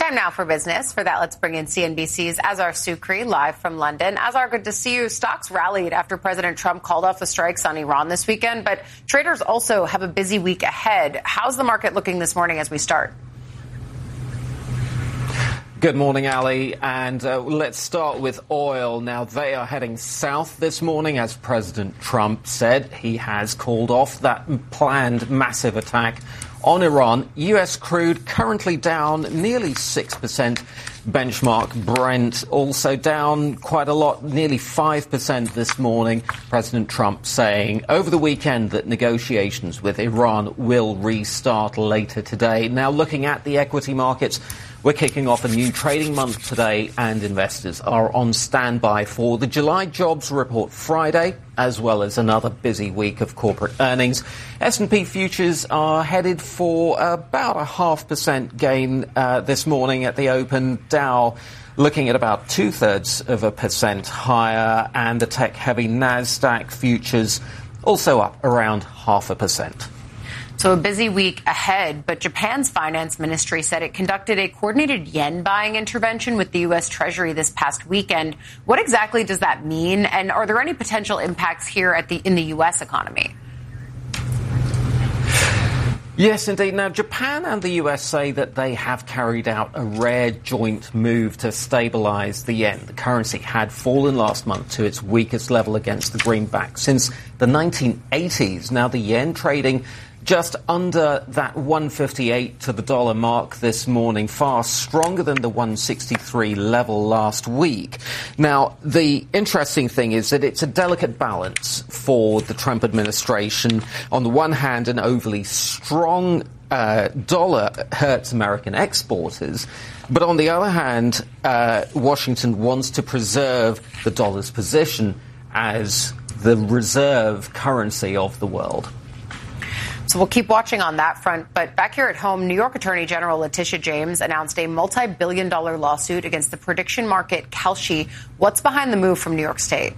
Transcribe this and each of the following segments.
Time now for business. For that, let's bring in CNBC's Azar Sukri live from London. Azar, good to see you. Stocks rallied after President Trump called off the strikes on Iran this weekend, but traders also have a busy week ahead. How's the market looking this morning as we start? Good morning, Ali, and let's start with oil. Now, they are heading south this morning, as President Trump said. He has called off that planned massive attack on Iran. U.S. crude currently down nearly 6%. Benchmark Brent also down quite a lot, nearly 5% this morning. President Trump saying over the weekend that negotiations with Iran will restart later today. Now, looking at the equity markets, we're kicking off a new trading month today, and investors are on standby for the July jobs report Friday, as well as another busy week of corporate earnings. S&P futures are headed for about a 0.5% gain this morning at the open. Dow looking at about 0.2% higher, and the tech-heavy Nasdaq futures also up around 0.5%. So a busy week ahead, but Japan's finance ministry said it conducted a coordinated yen buying intervention with the U.S. Treasury this past weekend. What exactly does that mean? And are there any potential impacts here in the U.S. economy? Yes, indeed. Now, Japan and the U.S. say that they have carried out a rare joint move to stabilize the yen. The currency had fallen last month to its weakest level against the greenback since the 1980s. Now, the yen trading just under that 158 to the dollar mark this morning, far stronger than the 163 level last week. Now, the interesting thing is that it's a delicate balance for the Trump administration. On the one hand, an overly strong dollar hurts American exporters. But on the other hand, Washington wants to preserve the dollar's position as the reserve currency of the world. So we'll keep watching on that front. But back here at home, New York Attorney General Letitia James announced a multi-billion-dollar lawsuit against the prediction market Kalshi. What's behind the move from New York State?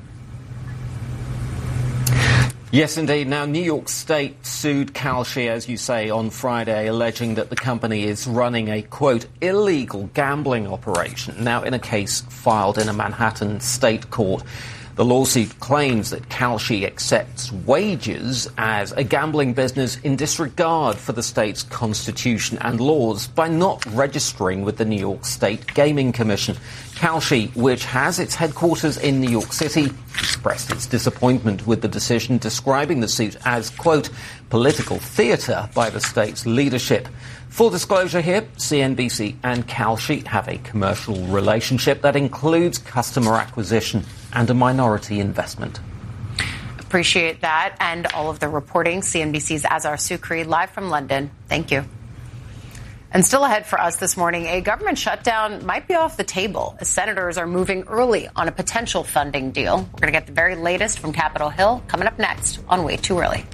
Yes, indeed. Now, New York State sued Kalshi, as you say, on Friday, alleging that the company is running a, quote, illegal gambling operation. Now, in a case filed in a Manhattan state court, the lawsuit claims that Kalshi accepts wages as a gambling business in disregard for the state's constitution and laws by not registering with the New York State Gaming Commission. Kalshi, which has its headquarters in New York City, expressed its disappointment with the decision, describing the suit as, quote, political theater by the state's leadership. Full disclosure here, CNBC and Kalshi have a commercial relationship that includes customer acquisition and a minority investment. Appreciate that and all of the reporting. CNBC's Azar Sukri live from London. Thank you. And still ahead for us this morning, a government shutdown might be off the table as senators are moving early on a potential funding deal. We're going to get the very latest from Capitol Hill coming up next on Way Too Early.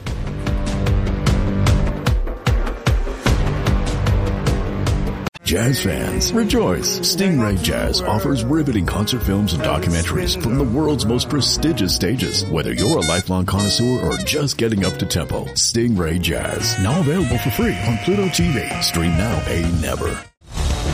Jazz fans, rejoice! Stingray Jazz offers riveting concert films and documentaries from the world's most prestigious stages. Whether you're a lifelong connoisseur or just getting up to tempo, Stingray Jazz, now available for free on Pluto TV. Stream now, pay never.